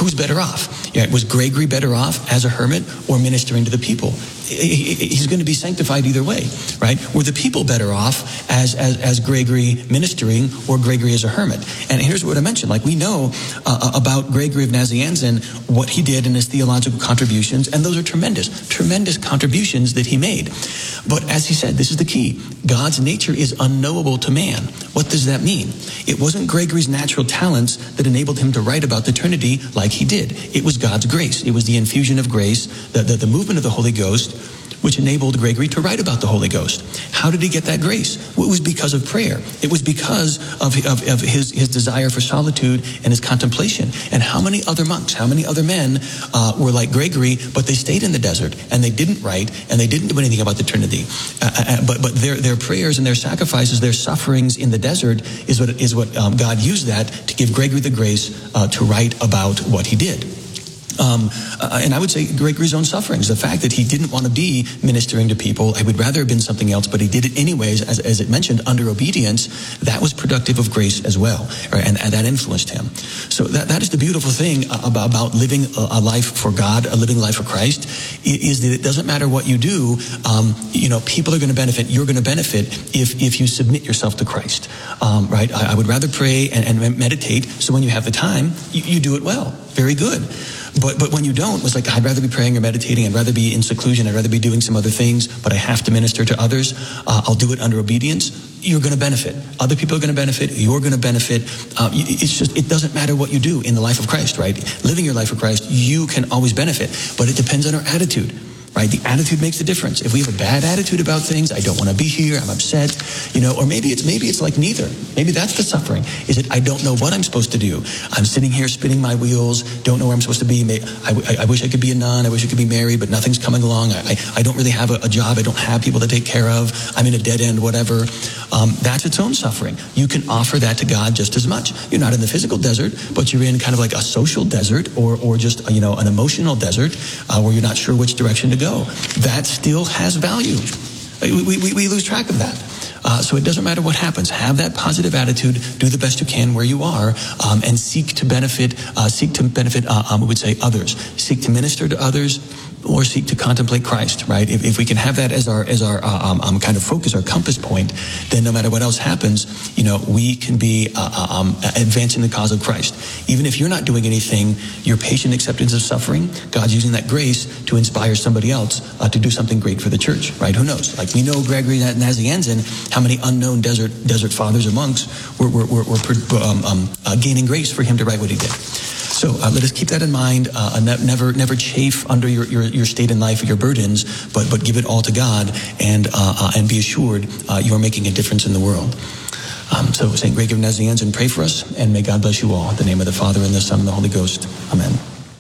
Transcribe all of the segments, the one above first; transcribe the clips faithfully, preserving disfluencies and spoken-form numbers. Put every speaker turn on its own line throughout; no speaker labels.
who's better off? Yeah, was Gregory better off as a hermit or ministering to the people? He's going to be sanctified either way, right? Were the people better off as, as, as Gregory ministering or Gregory as a hermit? And here's what I mentioned. Like, we know uh, about Gregory of Nazianzen, what he did in his theological contributions, and those are tremendous, tremendous contributions that he made. But as he said, this is the key. God's nature is unknowable to man. What does that mean? It wasn't Gregory's natural talents that enabled him to write about the Trinity like he did. It was God's grace. It was the infusion of grace, the, the, the movement of the Holy Ghost, which enabled Gregory to write about the Holy Ghost. How did he get that grace? Well, it was because of prayer. It was because of, of, of his, his desire for solitude and his contemplation. And how many other monks, how many other men uh, were like Gregory, but they stayed in the desert and they didn't write and they didn't do anything about the Trinity. Uh, uh, but but their, their prayers and their sacrifices, their sufferings in the desert is what, is what um, God used that to give Gregory the grace uh, to write about what he did. Um, uh, and I would say Gregory's own sufferings, the fact that he didn't want to be ministering to people, I would rather have been something else, but he did it anyways, as, as it mentioned, under obedience. That was productive of grace as well, right? and, and that influenced him. So that, that is the beautiful thing about, about living a, a life for God, a living life for Christ, is that it doesn't matter what you do. Um, you know, people are going to benefit. You're going to benefit if if you submit yourself to Christ, um, right? I, I would rather pray and, and meditate. So when you have the time, you, you do it well. Very good. But but when you don't, it was like, I'd rather be praying or meditating. I'd rather be in seclusion. I'd rather be doing some other things, but I have to minister to others. Uh, I'll do it under obedience. You're going to benefit. Other people are going to benefit. You're going to benefit. Uh, it's just, it doesn't matter what you do in the life of Christ, right? Living your life for Christ, you can always benefit, but it depends on our attitude. Right? The attitude makes the difference. If we have a bad attitude about things, I don't want to be here, I'm upset, you know, or maybe it's maybe it's like neither. Maybe that's the suffering. Is it I don't know what I'm supposed to do? I'm sitting here spinning my wheels, don't know where I'm supposed to be. I, I, I wish I could be a nun, I wish I could be married, but nothing's coming along. I, I, I don't really have a, a job, I don't have people to take care of, I'm in a dead end, whatever. Um, that's its own suffering. You can offer that to God just as much. You're not in the physical desert, but you're in kind of like a social desert or, or just, you know, an emotional desert uh, where you're not sure which direction to go. That still has value. We, we, we lose track of that. Uh, so it doesn't matter what happens. Have that positive attitude. Do the best you can where you are, um, and seek to benefit. Uh, seek to benefit. Uh, um, we would say others. Seek to minister to others, or seek to contemplate Christ. Right? If, if we can have that as our as our uh, um, um, kind of focus, our compass point, then no matter what else happens, you know, we can be uh, um, advancing the cause of Christ. Even if you're not doing anything, your patient acceptance of suffering, God's using that grace to inspire somebody else uh, to do something great for the church. Right? Who knows? Like we know Gregory Nazianzen. How many unknown desert desert fathers or monks were, were, were, were um, um, uh, gaining grace for him to write what he did. So uh, let us keep that in mind. Uh, ne- never never chafe under your, your, your state in life, your burdens, but but give it all to God, and uh, uh, and be assured uh, you are making a difference in the world. Um, so Saint Gregory of Nazianzen, pray for us, and may God bless you all. In the name of the Father, and the Son, and the Holy Ghost. Amen.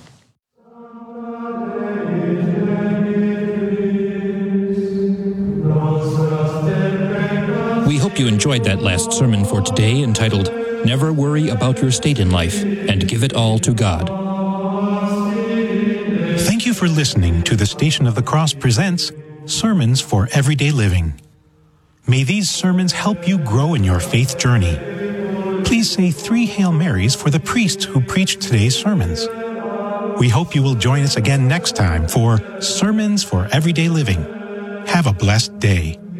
We hope you enjoyed that last sermon for today, entitled, Never Worry About Your State in Life, and Give It All to God.
Thank you for listening to the Station of the Cross presents Sermons for Everyday Living. May these sermons help you grow in your faith journey. Please say three Hail Marys for the priests who preached today's sermons. We hope you will join us again next time for Sermons for Everyday Living. Have a blessed day.